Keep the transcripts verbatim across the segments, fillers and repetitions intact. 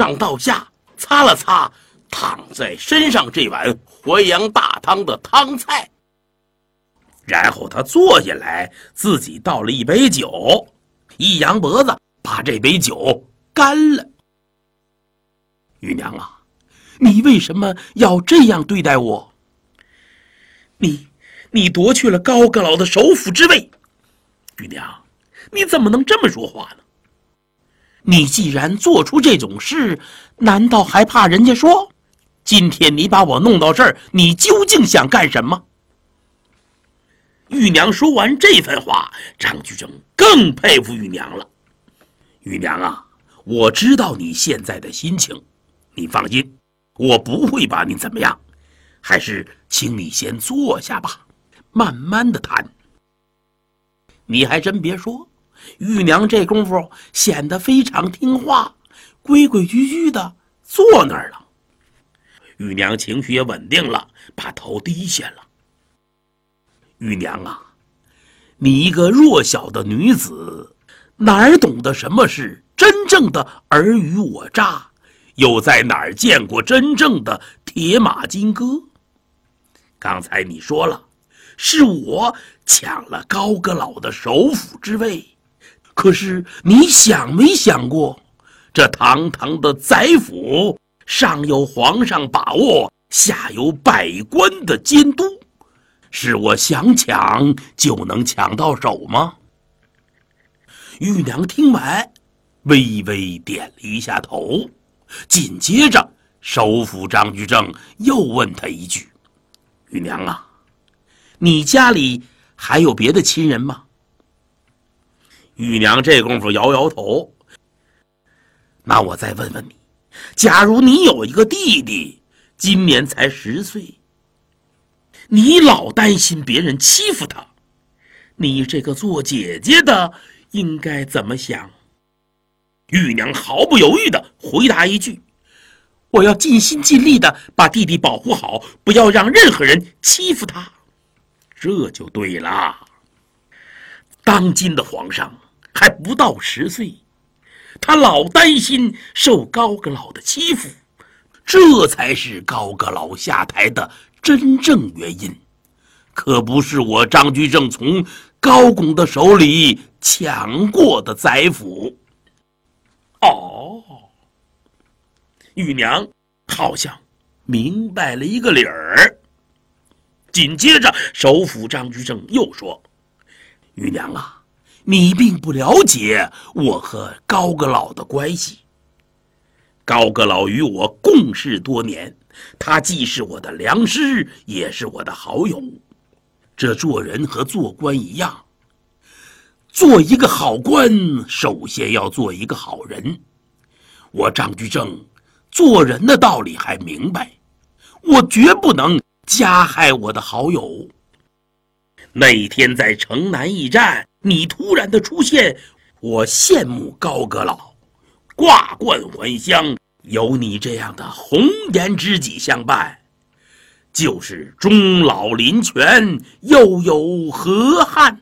上到下擦了擦躺在身上这碗淮扬大汤的汤菜，然后他坐下来，自己倒了一杯酒，一扬脖子把这杯酒干了。玉娘啊，你为什么要这样对待我？你你夺去了高阁老的首辅之位。玉娘，你怎么能这么说话呢？你既然做出这种事，难道还怕人家说？今天你把我弄到这儿，你究竟想干什么？玉娘说完这番话，张居正更佩服玉娘了。玉娘啊，我知道你现在的心情，你放心，我不会把你怎么样，还是请你先坐下吧，慢慢的谈。你还真别说，玉娘这功夫显得非常听话，规规矩矩的坐那儿了。玉娘情绪也稳定了，把头低下了。玉娘啊，你一个弱小的女子，哪儿懂得什么是真正的尔虞我诈，又在哪儿见过真正的铁马金戈？刚才你说了，是我抢了高阁老的首辅之位，可是你想没想过，这堂堂的宰辅，上有皇上把握，下有百官的监督，是我想抢就能抢到手吗？玉娘听完，微微点了一下头，紧接着首辅张居正又问他一句：玉娘啊，你家里还有别的亲人吗？玉娘这功夫摇摇头。那我再问问你，假如你有一个弟弟，今年才十岁，你老担心别人欺负他，你这个做姐姐的应该怎么想？玉娘毫不犹豫地回答一句：我要尽心尽力地把弟弟保护好，不要让任何人欺负他。这就对了。当今的皇上还不到十岁，他老担心受高阁老的欺负，这才是高阁老下台的真正原因，可不是我张居正从高拱的手里抢过的宰辅。哦，玉娘好像明白了一个理儿。紧接着首辅张居正又说：玉娘啊，你并不了解我和高阁老的关系。高阁老与我共事多年，他既是我的良师，也是我的好友。这做人和做官一样，做一个好官，首先要做一个好人。我张居正做人的道理还明白，我绝不能加害我的好友。那一天在城南驿站，你突然的出现，我羡慕高阁老，挂冠还乡，有你这样的红颜知己相伴，就是终老林泉，又有何憾？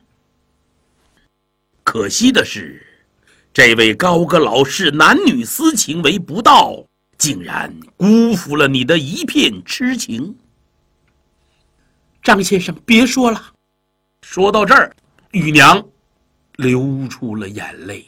可惜的是，这位高阁老视男女私情为不道，竟然辜负了你的一片痴情。张先生，别说了。说到这儿，玉娘流出了眼泪。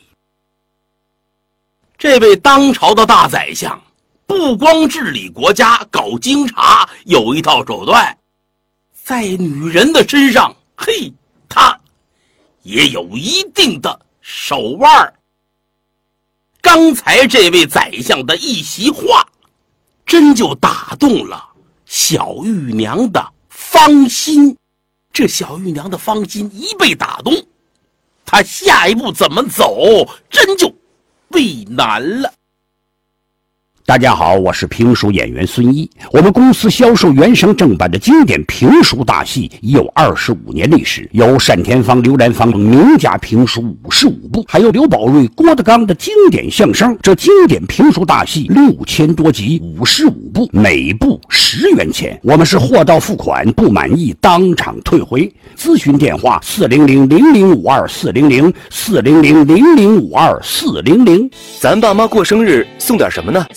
这位当朝的大宰相，不光治理国家，搞经察有一套手段，在女人的身上，嘿，他也有一定的手腕。刚才这位宰相的一席话，真就打动了小玉娘的芳心。这小玉娘的芳心一被打动，她下一步怎么走，真就为难了。 大家好，我是评书演员孙一。我们公司销售原声正版的经典评书大戏已有二十五年历史，有单田芳、刘兰芳等名家评书五十五部，还有刘宝瑞、郭德纲的经典相声。这经典评书大戏六千多集，五十五部，每部十元钱。我们是货到付款，不满意当场退回。咨询电话：四零零零零五二四零零四零零零零五二四零零。 咱爸妈过生日送点什么呢？